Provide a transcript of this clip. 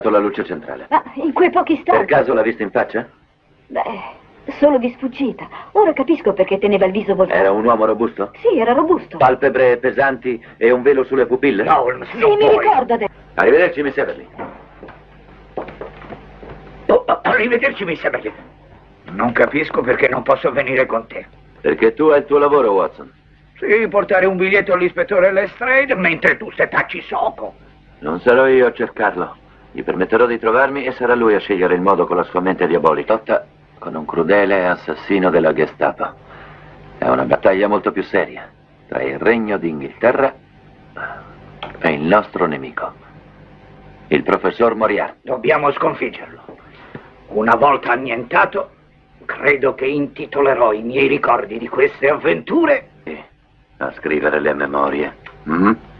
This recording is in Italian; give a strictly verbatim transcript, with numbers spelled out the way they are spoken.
La luce centrale. Ma in quei pochi istanti... Per caso l'ha vista in faccia? Beh, solo di sfuggita. Ora capisco perché teneva il viso voltato. Era un uomo robusto? Sì, era robusto. Palpebre pesanti e un velo sulle pupille? No, Sì, non mi puoi. ricordo adesso. Arrivederci, miss Everly. Oh, oh, arrivederci, miss Everly. Non capisco perché non posso venire con te. Perché tu hai il tuo lavoro, Watson. Sì, portare un biglietto all'ispettore Lestrade mentre tu setacci soco. Non sarò io a cercarlo. Gli permetterò di trovarmi e sarà lui a scegliere il modo con la sua mente diabolica. Lotta con un crudele assassino della Gestapo. È una battaglia molto più seria tra il Regno d'Inghilterra e il nostro nemico, il professor Moriarty. Dobbiamo sconfiggerlo. Una volta annientato, credo che intitolerò i miei ricordi di queste avventure Sì, a scrivere le memorie. Mm?